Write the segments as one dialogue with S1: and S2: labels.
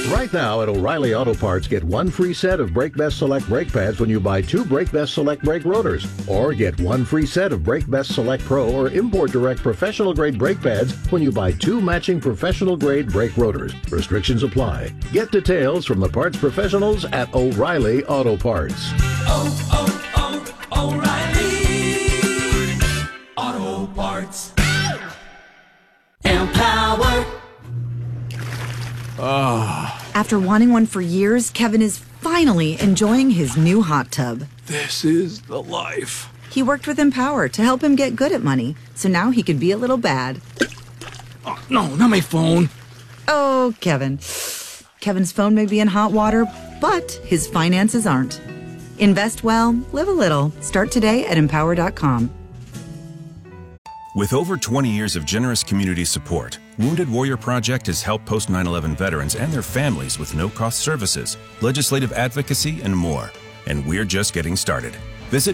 S1: Right now at O'Reilly Auto Parts, get one free set of Brake Best Select brake pads when you buy 2 Brake Best Select brake rotors. Or get one free set of Brake Best Select Pro or Import Direct professional grade brake pads when you buy 2 matching professional grade brake rotors. Restrictions apply. Get details from the parts professionals at O'Reilly Auto Parts.
S2: O'Reilly Auto Parts. Empower.
S3: After wanting one for years, Kevin is finally enjoying his new hot tub.
S4: This is the life.
S3: He worked with Empower to help him get good at money, so now he can be a little bad.
S4: Oh, no, not my phone.
S3: Oh, Kevin. Kevin's phone may be in hot water, but his finances aren't. Invest well, live a little. Start today at Empower.com.
S5: With over 20 years of generous community support, Wounded Warrior Project has helped post 9/11 veterans and their families with no-cost services, legislative advocacy, and more. And we're just getting started. Visit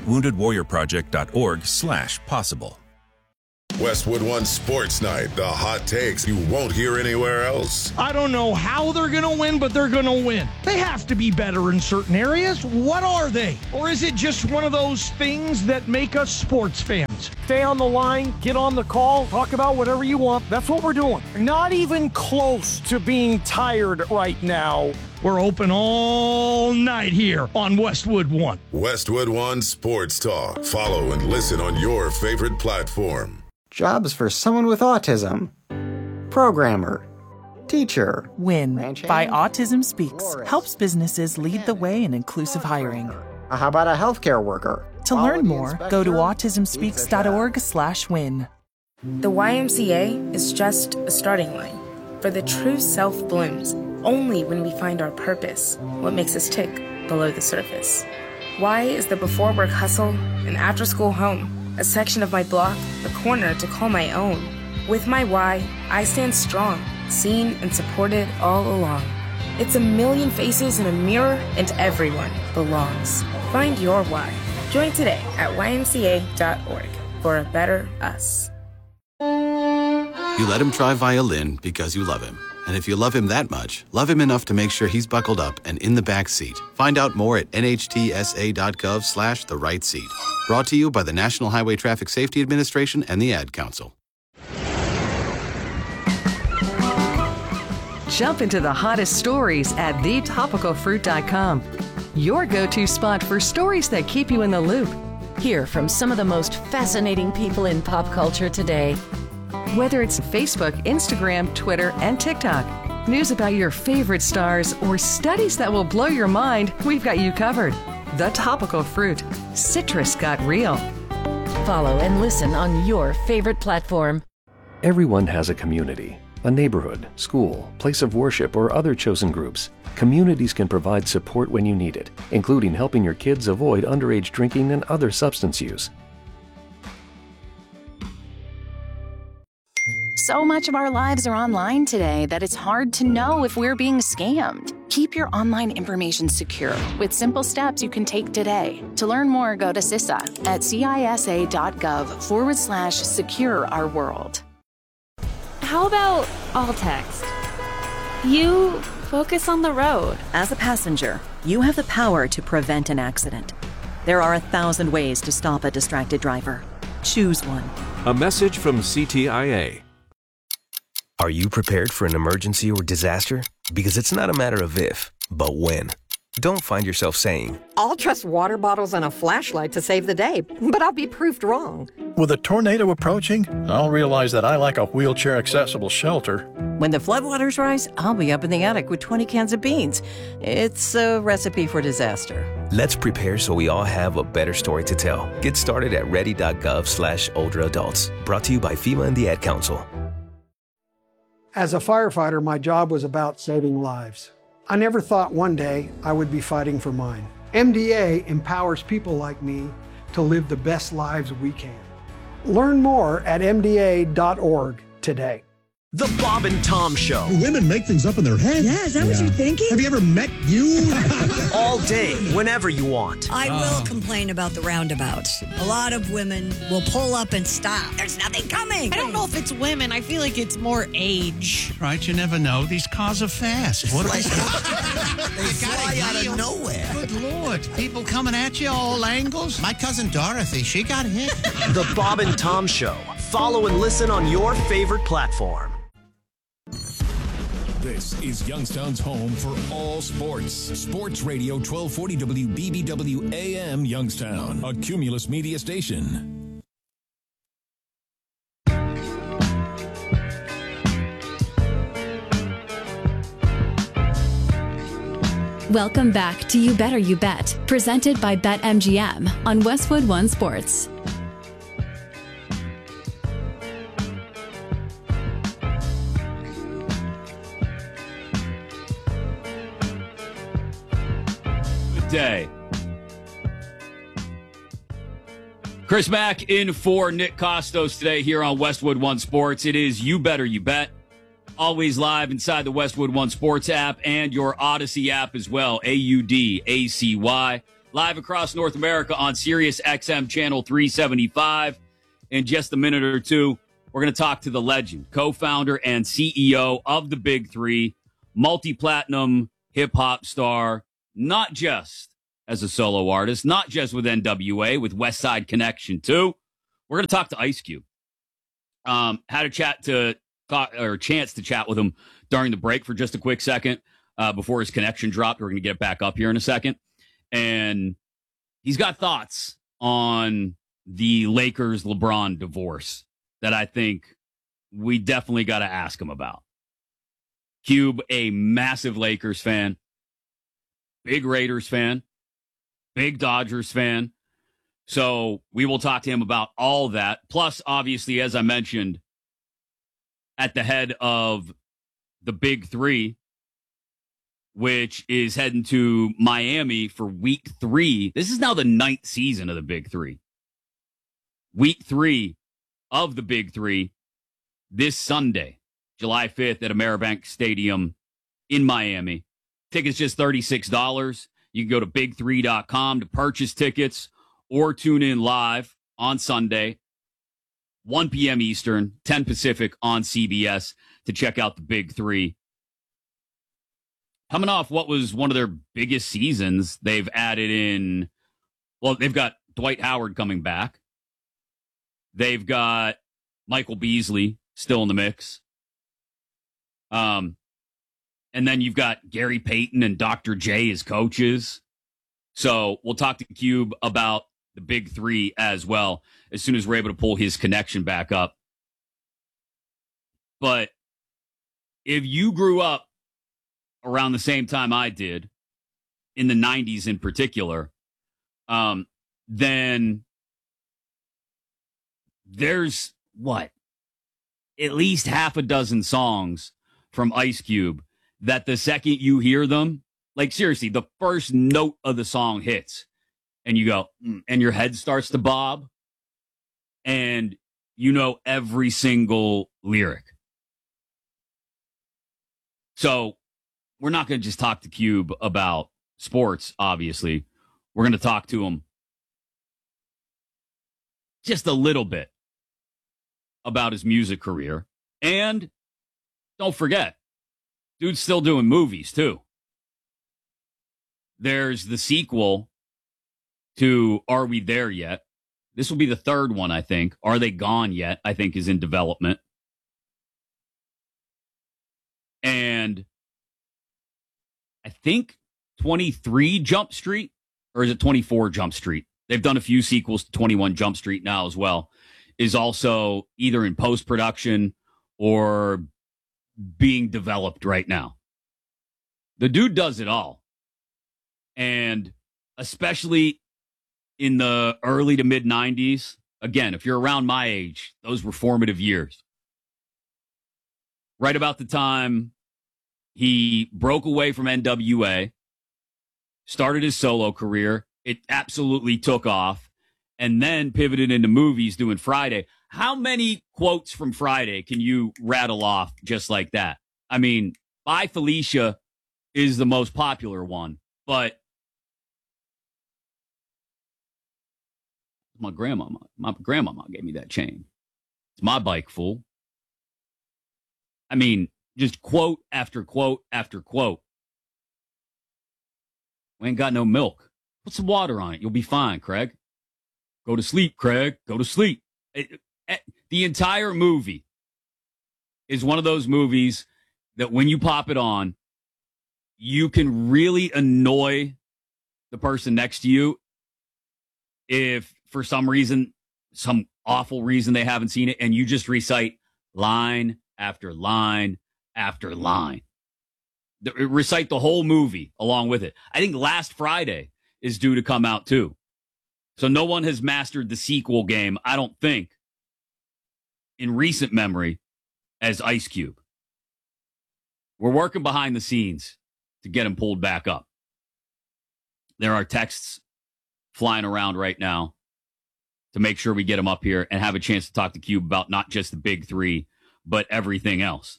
S5: woundedwarriorproject.org/possible.
S6: Westwood One Sports Night, the hot takes you won't hear anywhere else.
S7: I don't know how they're going to win, but they're going to win. They have to be better in certain areas. What are they? Or is it just one of those things that make us sports fans? Stay on the line, get on the call, talk about whatever you want. That's what we're doing. Not even close to being tired right now. We're open all night here on Westwood One.
S6: Westwood One Sports Talk. Follow and listen on your favorite platform.
S8: Jobs for someone with autism. Programmer. Teacher.
S9: WIN by Autism Speaks helps businesses lead the way in inclusive hiring.
S8: How about a healthcare worker?
S9: To learn more, go to autismspeaks.org/win.
S10: The YMCA is just a starting line, for the true self blooms only when we find our purpose, what makes us tick below the surface. Y is the before work hustle, an after school home, a section of my block, a corner to call my own. With my Y, I stand strong, seen and supported all along. It's a million faces in a mirror, and everyone belongs. Find your why. Join today at ymca.org for a better us.
S11: You let him try violin because you love him. And if you love him that much, love him enough to make sure he's buckled up and in the back seat. Find out more at nhtsa.gov/the right seat. Brought to you by the National Highway Traffic Safety Administration and the Ad Council.
S12: Jump into the hottest stories at thetopicalfruit.com. Your go-to spot for stories that keep you in the loop.
S13: Hear from some of the most fascinating people in pop culture today.
S12: Whether it's Facebook, Instagram, Twitter, and TikTok, news about your favorite stars, or studies that will blow your mind, we've got you covered. The Topical Fruit. Citrus got real.
S13: Follow and listen on your favorite platform.
S14: Everyone has a community, a neighborhood, school, place of worship, or other chosen groups. Communities can provide support when you need it, including helping your kids avoid underage drinking and other substance use.
S15: So much of our lives are online today that it's hard to know if we're being scammed. Keep your online information secure with simple steps you can take today. To learn more, go to CISA at cisa.gov/secure our world.
S16: How about all text? You focus on the road.
S17: As a passenger, you have the power to prevent an accident. There are 1,000 ways to stop a distracted driver. Choose one.
S18: A message from CTIA.
S19: Are you prepared for an emergency or disaster? Because it's not a matter of if, but when. Don't find yourself saying,
S20: I'll trust water bottles and a flashlight to save the day, but I'll be proved wrong.
S21: With a tornado approaching, I'll realize that I lack a wheelchair-accessible shelter.
S17: When the floodwaters rise, I'll be up in the attic with 20 cans of beans. It's a recipe for disaster.
S19: Let's prepare so we all have a better story to tell. Get started at ready.gov/older adults. Brought to you by FEMA and the Ad Council.
S22: As a firefighter, my job was about saving lives. I never thought one day I would be fighting for mine. MDA empowers people like me to live the best lives we can. Learn more at mda.org today.
S1: The Bob and Tom Show.
S2: Women make things up in their head.
S23: Yeah, is that what you're thinking?
S2: Have you ever met you?
S1: All day, whenever you want.
S23: I will complain about the roundabouts. A lot of women will pull up and stop. There's nothing coming.
S24: I don't know if it's women. I feel like it's more age.
S2: Right, you never know. These cars are fast. What
S25: They fly out of nowhere.
S2: Good Lord. People coming at you all angles. My cousin Dorothy, she got hit.
S1: The Bob and Tom Show. Follow and listen on your favorite platform.
S26: This is Youngstown's home for all sports. Sports Radio 1240 WBBW AM Youngstown, a Cumulus media station.
S27: Welcome back to You Better You Bet, presented by BetMGM on Westwood One Sports.
S28: Day. Chris Mack in for Nick Costos today here on Westwood One Sports. It is You Better You Bet. Always live inside the Westwood One Sports app and your Odyssey app as well. AUDACY. Live across North America on Sirius XM channel 375. In just a minute or two, we're going to talk to the legend, co-founder and CEO of the Big Three, multi-platinum hip-hop star, not just as a solo artist, not just with NWA, with West Side Connection too. We're going to talk to Ice Cube. Had a chance to chat with him during the break for just a quick second before his connection dropped. We're going to get back up here in a second. And he's got thoughts on the Lakers-LeBron divorce that I think we definitely got to ask him about. Cube, a massive Lakers fan, big Raiders fan, big Dodgers fan. So we will talk to him about all that. Plus, obviously, as I mentioned, at the head of the Big Three, which is heading to Miami for week 3. This is now the 9th season of the Big Three. Week 3 of the Big Three this Sunday, July 5th at Ameribank Stadium in Miami. Tickets just $36. You can go to big3.com to purchase tickets or tune in live on Sunday, 1 p.m. Eastern, 10 Pacific on CBS to check out the Big Three. Coming off what was one of their biggest seasons, they've added in, well, they've got Dwight Howard coming back. They've got Michael Beasley still in the mix. And then you've got Gary Payton and Dr. J as coaches. So we'll talk to Cube about the Big Three as well as soon as we're able to pull his connection back up. But if you grew up around the same time I did, in the 90s in particular, then there's, at least half a dozen songs from Ice Cube that the second you hear them, like seriously, the first note of the song hits and you go, and your head starts to bob and you know every single lyric. So we're not going to just talk to Cube about sports, obviously. We're going to talk to him just a little bit about his music career. And don't forget, dude's still doing movies, too. There's the sequel to Are We There Yet? This will be the third one, I think. Are They Gone Yet? I think is in development. And I think 23 Jump Street, or is it 24 Jump Street? They've done a few sequels to 21 Jump Street now as well, is also either in post-production or being developed right now. The dude does it all. And especially in the early to mid 90s, again, if you're around my age, those were formative years. Right about the time he broke away from NWA, started his solo career. It absolutely took off. and then pivoted into movies doing Friday. How many quotes from Friday can you rattle off just like that? I mean, Bye Felicia is the most popular one, but my grandmama gave me that chain. It's my bike, fool. I mean, just quote after quote after quote. We ain't got no milk. Put some water on it. You'll be fine, Craig. Go to sleep, Craig. Go to sleep. The entire movie is one of those movies that when you pop it on, you can really annoy the person next to you if for some reason, some awful reason they haven't seen it, and you just recite line after line after line. Recite the whole movie along with it. I think Last Friday is due to come out too. So no one has mastered the sequel game, I don't think, in recent memory as Ice Cube. We're working behind the scenes to get him pulled back up. There are texts flying around right now to make sure we get him up here and have a chance to talk to Cube about not just the big three, but everything else.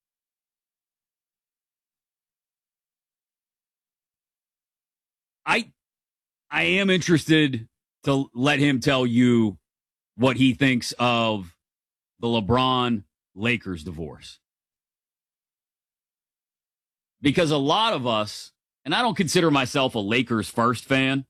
S28: I am interested to let him tell you what he thinks of the LeBron-Lakers divorce. Because a lot of us, and I don't consider myself a Lakers first fan,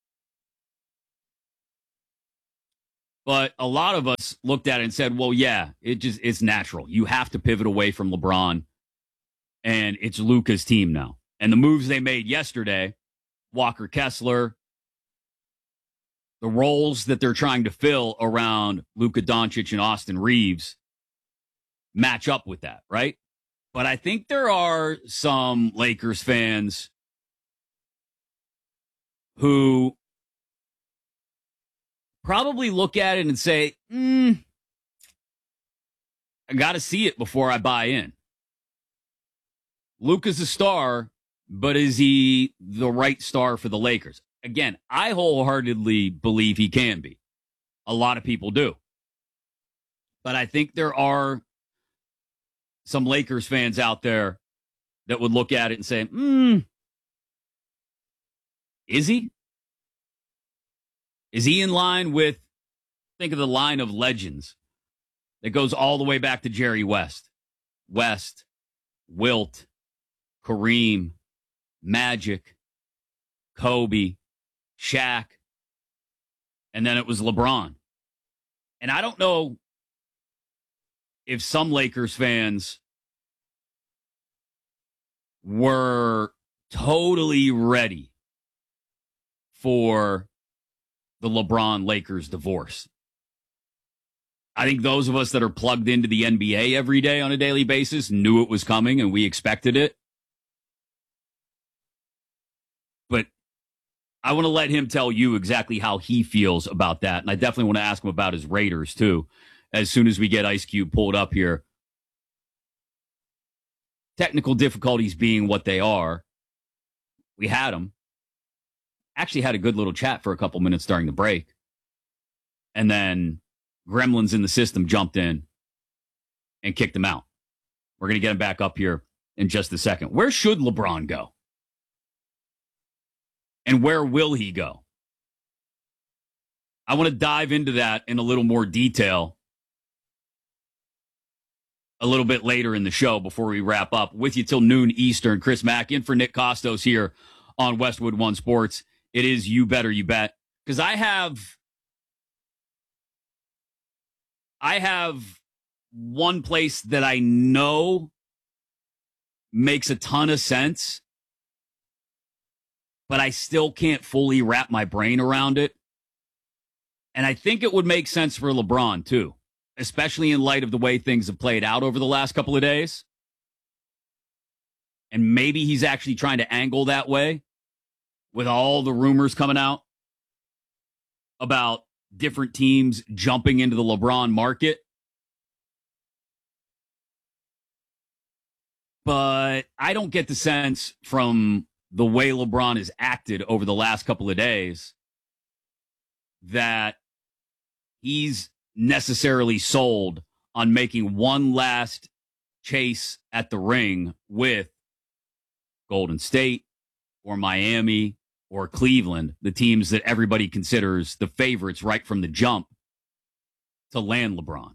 S28: but a lot of us looked at it and said, well, yeah, it's natural. You have to pivot away from LeBron, and it's Luka's team now. And the moves they made yesterday, Walker Kessler, the roles that they're trying to fill around Luka Doncic and Austin Reeves match up with that, right? But I think there are some Lakers fans who probably look at it and say, I got to see it before I buy in. Luka's a star, but is he the right star for the Lakers? Again, I wholeheartedly believe he can be. A lot of people do. But I think there are some Lakers fans out there that would look at it and say, is he? Is he in line with, think of the line of legends that goes all the way back to Jerry West. West, Wilt, Kareem, Magic, Kobe, Shaq, and then it was LeBron. And I don't know if some Lakers fans were totally ready for the LeBron-Lakers divorce. I think those of us that are plugged into the NBA every day on a daily basis knew it was coming and we expected it. But I want to let him tell you exactly how he feels about that. And I definitely want to ask him about his Raiders, too, as soon as we get Ice Cube pulled up here. Technical difficulties being what they are, we had him. Actually had a good little chat for a couple minutes during the break. And then gremlins in the system jumped in and kicked him out. We're going to get him back up here in just a second. Where should LeBron go? And where will he go? I want to dive into that in a little more detail a little bit later in the show before we wrap up. With you till noon Eastern. Chris Mack in for Nick Costos here on Westwood One Sports. It is You Better You Bet. Because I have one place that I know makes a ton of sense, but I still can't fully wrap my brain around it. And I think it would make sense for LeBron, too, especially in light of the way things have played out over the last couple of days. And maybe he's actually trying to angle that way with all the rumors coming out about different teams jumping into the LeBron market. But I don't get the sense from the way LeBron has acted over the last couple of days that he's necessarily sold on making one last chase at the ring with Golden State or Miami or Cleveland, the teams that everybody considers the favorites right from the jump to land LeBron.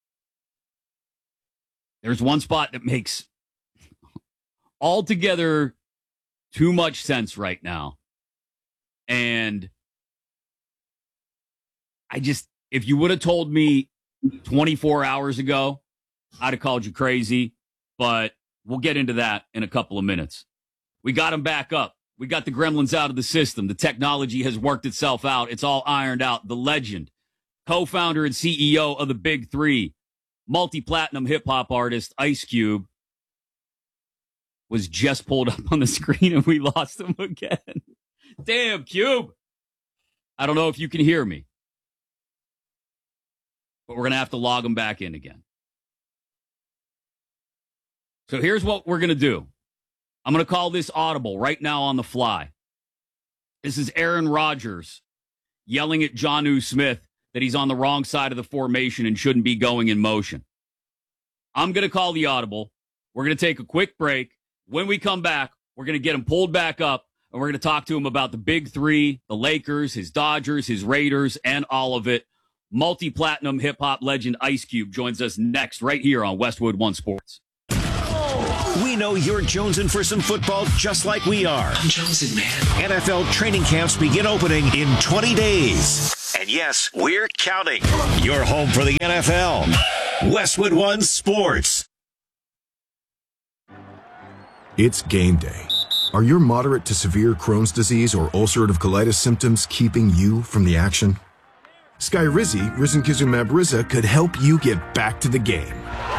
S28: There's one spot that makes altogether too much sense right now. And if you would have told me 24 hours ago, I'd have called you crazy, but we'll get into that in a couple of minutes. We got them back up. We got the gremlins out of the system. The technology has worked itself out. It's all ironed out. The legend, co-founder and CEO of the Big Three, multi-platinum hip-hop artist Ice Cube, was just pulled up on the screen and we lost him again. Damn, Cube. I don't know if you can hear me, but we're going to have to log him back in again. So here's what we're going to do. I'm going to call this audible right now on the fly. This is Aaron Rodgers yelling at Jonnu Smith that he's on the wrong side of the formation and shouldn't be going in motion. I'm going to call the audible. We're going to take a quick break. When we come back, we're going to get him pulled back up, and we're going to talk to him about the Big Three, the Lakers, his Dodgers, his Raiders, and all of it. Multi-platinum hip-hop legend Ice Cube joins us next right here on Westwood One Sports.
S1: We know you're jonesing for some football just like we are. I'm jonesing, man. NFL training camps begin opening in 20 days. And yes, we're counting. You're home for the NFL. Westwood One Sports.
S3: It's game day. Are your moderate to severe Crohn's disease or ulcerative colitis symptoms keeping you from the action? Skyrizi, risankizumab Riza, could help you get back to the game.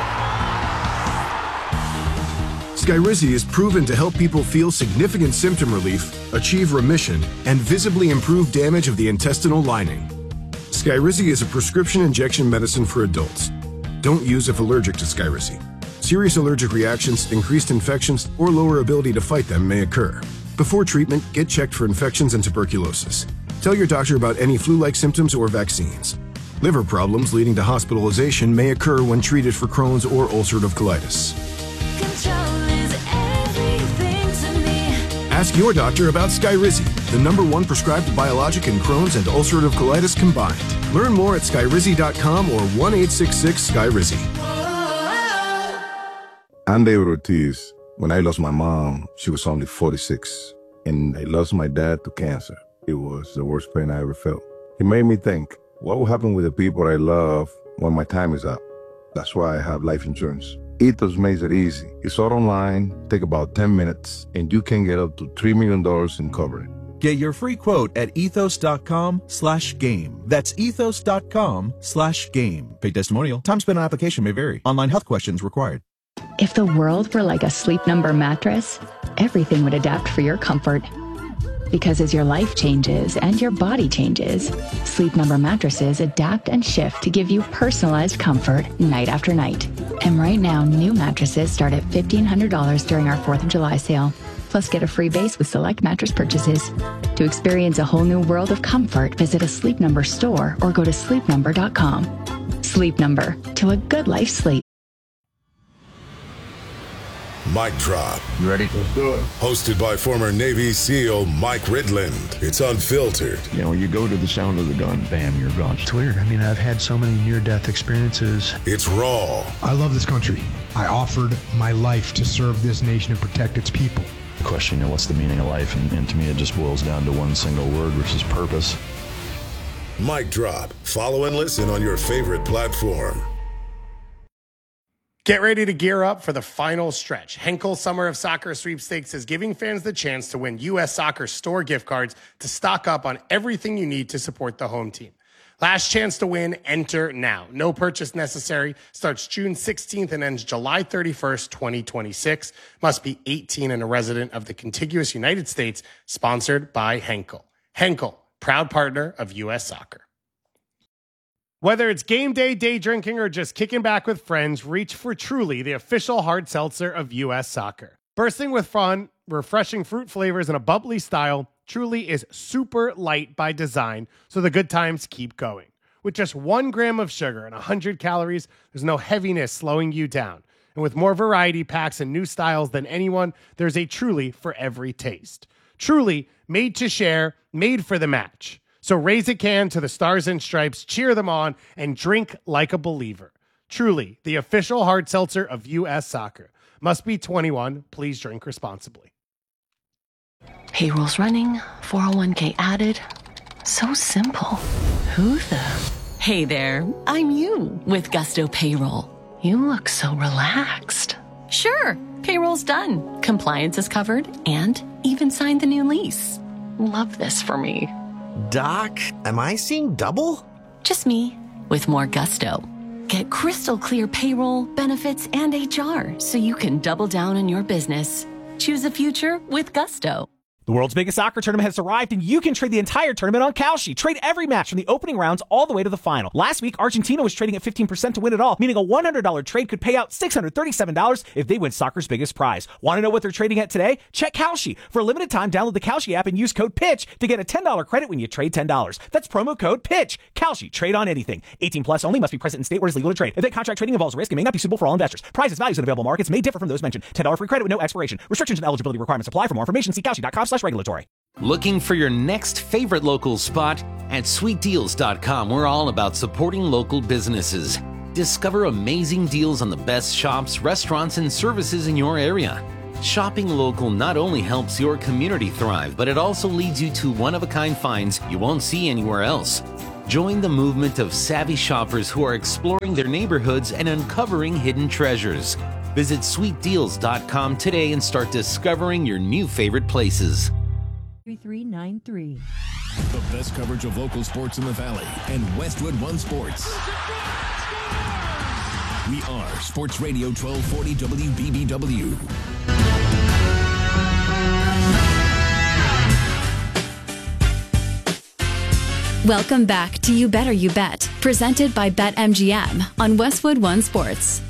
S3: Skyrizi is proven to help people feel significant symptom relief, achieve remission, and visibly improve damage of the intestinal lining. Skyrizi is a prescription injection medicine for adults. Don't use if allergic to Skyrizi. Serious allergic reactions, increased infections, or lower ability to fight them may occur. Before treatment, get checked for infections and tuberculosis. Tell your doctor about any flu-like symptoms or vaccines. Liver problems leading to hospitalization may occur when treated for Crohn's or ulcerative colitis. Ask your doctor about Skyrizi, the #1 prescribed biologic in Crohn's and ulcerative colitis combined. Learn more at skyrizi.com or 1-866-SKYRIZI.
S4: I'm David Ortiz. When I lost my mom, she was only 46, and I lost my dad to cancer. It was the worst pain I ever felt. It made me think, what will happen with the people I love when my time is up? That's why I have life insurance. Ethos makes it easy. It's all online, take about 10 minutes, and you can get up to $3 million in coverage.
S5: Get your free quote at ethos.com/game. That's ethos.com/game. Paid testimonial. Time spent on application may vary. Online health questions required.
S6: If the world were like a Sleep Number mattress, everything would adapt for your comfort. Because as your life changes and your body changes, Sleep Number mattresses adapt and shift to give you personalized comfort night after night. And right now, new mattresses start at $1,500 during our 4th of July sale. Plus, get a free base with select mattress purchases. To experience a whole new world of comfort, visit a Sleep Number store or go to sleepnumber.com. Sleep Number, to a good life sleep.
S7: Mic Drop.
S21: You ready? Let's do it.
S7: Hosted by former Navy SEAL Mike Ridland. It's unfiltered.
S21: You know, you go to the sound of the gun, bam, you're gone.
S8: It's weird. I mean, I've had so many near-death experiences.
S7: It's raw.
S9: I love this country. I offered my life to serve this nation and protect its people.
S14: The question, what's the meaning of life? And to me, it just boils down to one single word, which is purpose.
S7: Mic Drop. Follow and listen on your favorite platform.
S10: Get ready to gear up for the final stretch. Henkel Summer of Soccer Sweepstakes is giving fans the chance to win U.S. Soccer store gift cards to stock up on everything you need to support the home team. Last chance to win, enter now. No purchase necessary. Starts June 16th and ends July 31st, 2026. Must be 18 and a resident of the contiguous United States. Sponsored by Henkel. Henkel, proud partner of U.S. Soccer. Whether it's game day, day drinking, or just kicking back with friends, reach for Truly, the official hard seltzer of U.S. Soccer. Bursting with fun, refreshing fruit flavors, and a bubbly style, Truly is super light by design, so the good times keep going. With just 1 gram of sugar and 100 calories, there's no heaviness slowing you down. And with more variety packs and new styles than anyone, there's a Truly for every taste. Truly, made to share, made for the match. So raise a can to the Stars and Stripes, cheer them on, and drink like a believer. Truly, the official hard seltzer of U.S. Soccer. Must be 21. Please drink responsibly.
S11: Payroll's running, 401k added. So simple. Who the? Hey there, I'm you with Gusto Payroll. You look so relaxed. Sure, payroll's done. Compliance is covered and even signed the new lease. Love this for me.
S25: Doc, am I seeing double?
S11: Just me with more gusto. Get crystal clear payroll, benefits, and HR so you can double down on your business. Choose a future with Gusto.
S12: The world's biggest soccer tournament has arrived, and you can trade the entire tournament on Kalshi. Trade every match from the opening rounds all the way to the final. Last week, Argentina was trading at 15% to win it all, meaning a $100 trade could pay out $637 if they win soccer's biggest prize. Want to know what they're trading at today? Check Kalshi. For a limited time, download the Kalshi app and use code PITCH to get a $10 credit when you trade $10. That's promo code PITCH. Kalshi. Trade on anything. 18 plus only. Must be present in state where it is legal to trade. Event contract trading involves risk and may not be suitable for all investors. Prizes, values, and available markets may differ from those mentioned. $10 free credit with no expiration. Restrictions and eligibility requirements apply. For more information, see Kalshi.com/regulatory.
S13: Looking for your next favorite local spot? At sweetdeals.com, we're all about supporting local businesses. Discover amazing deals on the best shops, restaurants, and services in your area. Shopping local not only helps your community thrive, but it also leads you to one-of-a-kind finds you won't see anywhere else. Join the movement of savvy shoppers who are exploring their neighborhoods and uncovering hidden treasures. Visit sweetdeals.com today and start discovering your new favorite places.
S15: 3393.
S26: The best coverage of local sports in the Valley and Westwood One Sports. We are Sports Radio 1240 WBBW.
S27: Welcome back to You Better You Bet, presented by BetMGM on Westwood One Sports.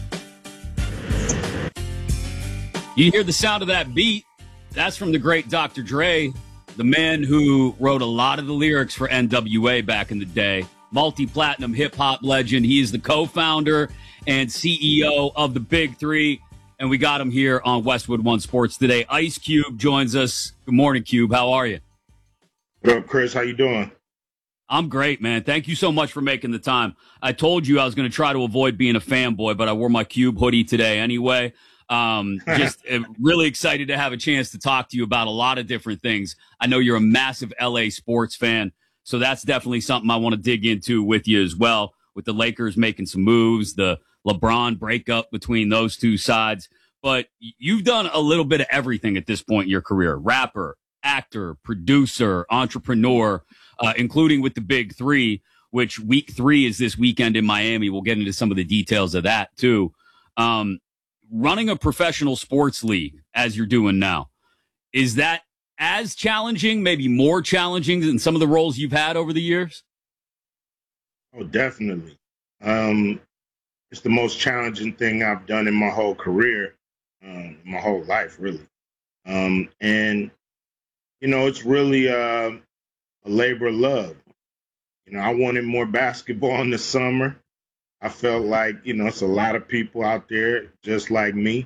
S28: You hear the sound of that beat. That's from the great Dr. Dre, the man who wrote a lot of the lyrics for NWA back in the day. Multi-platinum hip-hop legend. He is the co-founder and CEO of the Big Three, and we got him here on Westwood One Sports today. Ice Cube joins us. Good morning, Cube. How are you?
S16: What up, Chris? How you doing?
S28: I'm great, man. Thank you so much for making the time. I told you I was going to try to avoid being a fanboy, but I wore my Cube hoodie today anyway. Just really excited to have a chance to talk to you about a lot of different things. I know you're a massive LA sports fan, so that's definitely something I want to dig into with you as well, with the Lakers making some moves, the LeBron breakup between those two sides. But you've done a little bit of everything at this point in your career: rapper, actor, producer, entrepreneur, including with the Big Three, which week 3 is this weekend in Miami. We'll get into some of the details of that too. Running a professional sports league, as you're doing now, is that as challenging, maybe more challenging than some of the roles you've had over the years?
S16: Oh, definitely. It's the most challenging thing I've done in my whole career, my whole life, really. And, you know, it's really a labor of love. You know, I wanted more basketball in the summer. I felt like, you know, it's a lot of people out there just like me.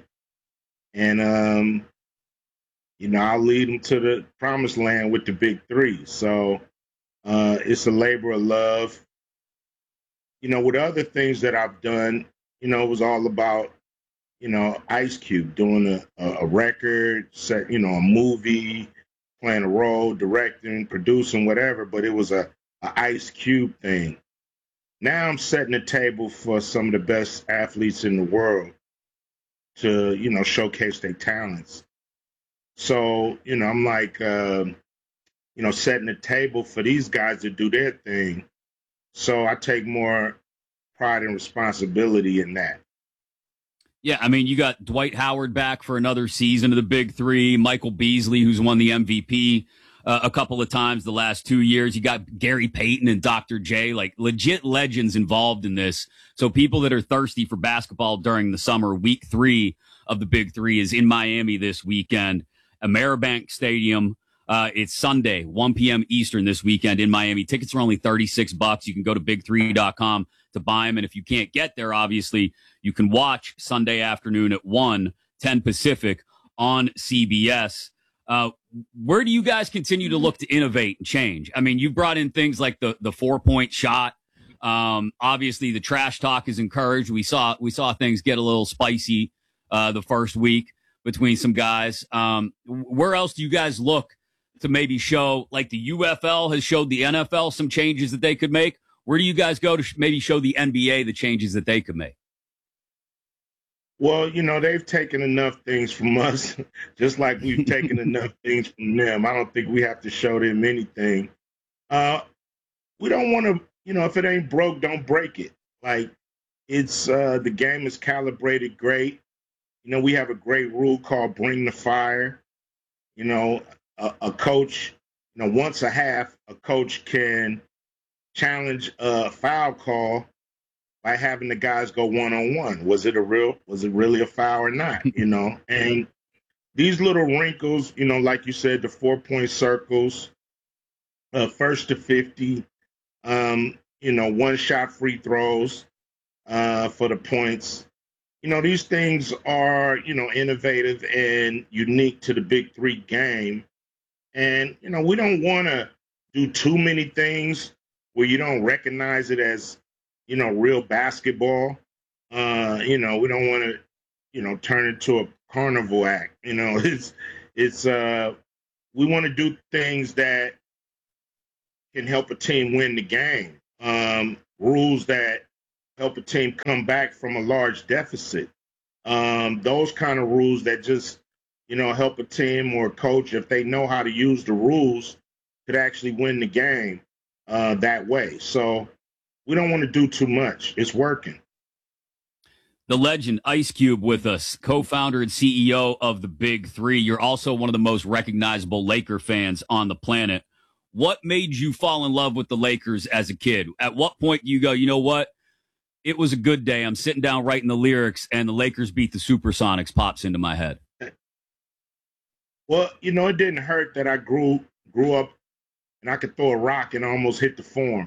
S16: And, you know, I'll lead them to the promised land with the Big Three. So it's a labor of love. You know, with other things that I've done, you know, it was all about, you know, Ice Cube doing a record, set, you know, a movie, playing a role, directing, producing, whatever. But it was a Ice Cube thing. Now I'm setting the table for some of the best athletes in the world to, you know, showcase their talents. So, you know, I'm like, you know, setting the table for these guys to do their thing. So I take more pride and responsibility in that.
S28: Yeah, I mean, you got Dwight Howard back for another season of the Big Three, Michael Beasley, who's won the MVP a couple of times the last 2 years. You got Gary Payton and Dr. J, like legit legends involved in this. So people that are thirsty for basketball during the summer, week 3 of the Big Three is in Miami this weekend, Ameribank Stadium. It's Sunday, 1 p.m. Eastern this weekend in Miami. Tickets are only $36. You can go to big3.com to buy them. And if you can't get there, obviously, you can watch Sunday afternoon at 10 Pacific on CBS. Where do you guys continue to look to innovate and change? I mean, you've brought in things like the 4-point shot. Obviously, the trash talk is encouraged. We saw things get a little spicy the first week between some guys. Where else do you guys look to maybe show, like the UFL has showed the NFL some changes that they could make? Where do you guys go to maybe show the NBA the changes that they could make?
S16: Well, they've taken enough things from us, just like we've taken enough things from them. I don't think we have to show them anything. We don't want to, if it ain't broke, don't break it. Like, it's the game is calibrated great. We have a great rule called bring the fire. A coach, once a half, a coach can challenge a foul call by having the guys go one-on-one. Was it really a foul or not? And these little wrinkles, like you said, the 4-point circles, first to 50, one-shot free throws for the points. These things are, innovative and unique to the Big Three game. And, we don't want to do too many things where you don't recognize it as, real basketball. We don't want to, turn it to a carnival act. We want to do things that can help a team win the game. Rules that help a team come back from a large deficit. Those kind of rules that just, help a team or a coach, if they know how to use the rules, could actually win the game that way. So we don't want to do too much. It's working.
S28: The legend Ice Cube with us, co-founder and CEO of the Big Three. You're also one of the most recognizable Laker fans on the planet. What made you fall in love with the Lakers as a kid? At what point do you go, you know what? It was a good day. I'm sitting down writing the lyrics, and the Lakers beat the Supersonics pops into my head.
S16: Well, it didn't hurt that I grew up and I could throw a rock and almost hit the Forum.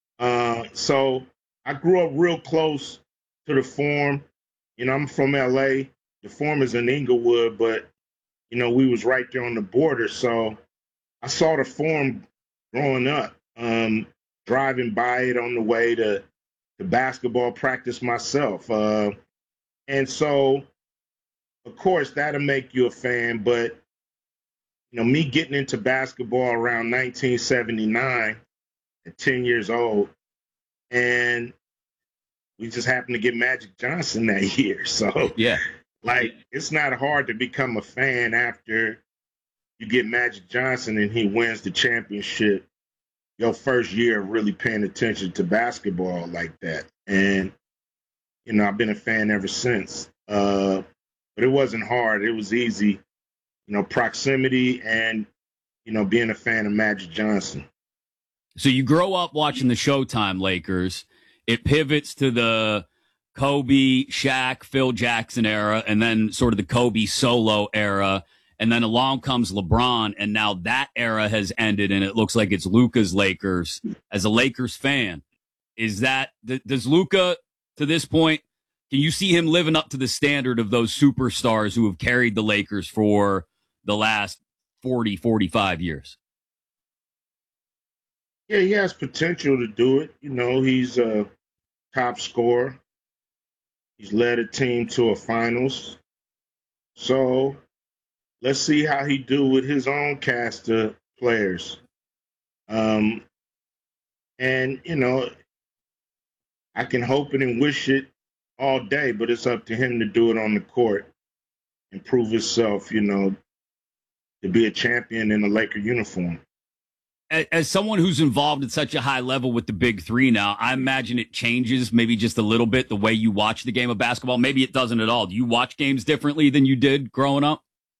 S16: So I grew up real close to the Forum. I'm from L.A. The Forum is in Inglewood, but, we was right there on the border. So I saw the Forum growing up, driving by it on the way to basketball practice myself. And so, of course, that'll make you a fan. But, me getting into basketball around 1979 at 10 years old, and we just happened to get Magic Johnson that year. So,
S28: yeah,
S16: it's not hard to become a fan after you get Magic Johnson and he wins the championship your first year of really paying attention to basketball like that. And, I've been a fan ever since. But it wasn't hard. It was easy, proximity and, being a fan of Magic Johnson.
S28: So you grow up watching the Showtime Lakers. It pivots to the Kobe, Shaq, Phil Jackson era, and then sort of the Kobe solo era. And then along comes LeBron, and now that era has ended, and it looks like it's Luka's Lakers. As a Lakers fan, does Luka, to this point, can you see him living up to the standard of those superstars who have carried the Lakers for the last 40, 45 years?
S16: Yeah, he has potential to do it. He's a top scorer. He's led a team to a finals. So let's see how he do with his own cast of players. And, I can hope it and wish it all day, but it's up to him to do it on the court and prove himself, to be a champion in a Laker uniform.
S28: As someone who's involved at such a high level with the Big Three now, I imagine it changes maybe just a little bit the way you watch the game of basketball. Maybe it doesn't at all. Do you watch games differently than you did growing up?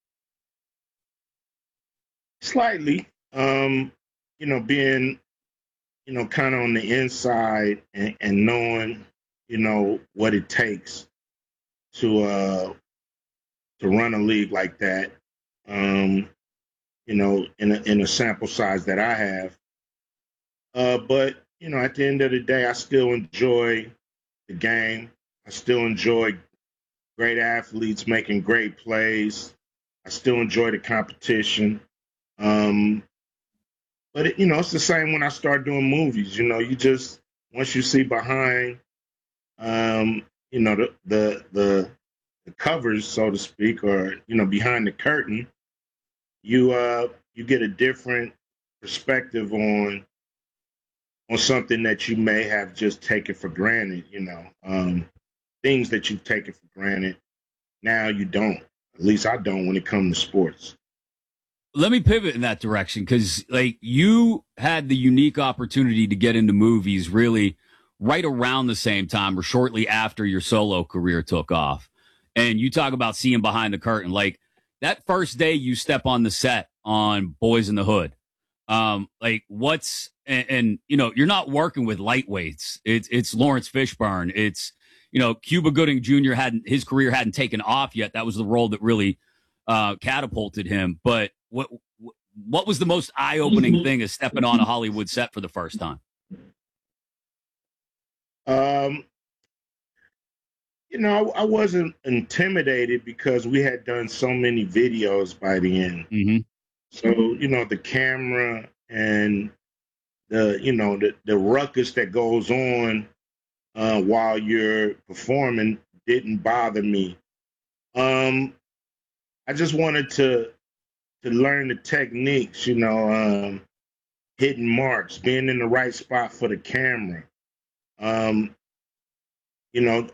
S16: Slightly. Being, kind of on the inside and knowing, what it takes to run a league like that. in a sample size that I have. But at the end of the day, I still enjoy the game. I still enjoy great athletes making great plays. I still enjoy the competition. But it's the same when I start doing movies. You just, once you see behind, the covers, so to speak, or behind the curtain, you get a different perspective on something that you may have just taken for granted. Things that you've taken for granted, now you don't. At least I don't when it comes to sports.
S28: Let me pivot in that direction because, you had the unique opportunity to get into movies really right around the same time or shortly after your solo career took off. And you talk about seeing behind the curtain. Like, that first day you step on the set on Boys in the Hood, you're not working with lightweights. It's Lawrence Fishburne. It's, Cuba Gooding Jr. his career hadn't taken off yet. That was the role that really catapulted him. But what was the most eye-opening thing of stepping on a Hollywood set for the first time?
S16: I wasn't intimidated because we had done so many videos by the end.
S28: Mm-hmm.
S16: So, the camera and the ruckus that goes on while you're performing didn't bother me. I just wanted to learn the techniques, hitting marks, being in the right spot for the camera.